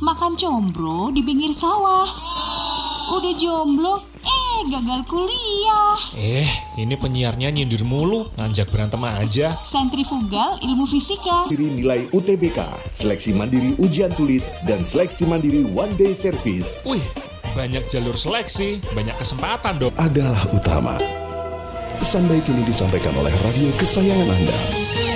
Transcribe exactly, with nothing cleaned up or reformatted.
makan combro di pinggir sawah. Udah jomblo, eh gagal kuliah. Eh, ini penyiarnya nyindir mulu, ngajak berantem aja. Sentrifugal ilmu fisika. Mandiri nilai U T B K, seleksi mandiri ujian tulis, dan seleksi mandiri one day service. Wih, banyak jalur seleksi, banyak kesempatan dong. Adalah utama. Pesan baik ini disampaikan oleh radio kesayangan Anda.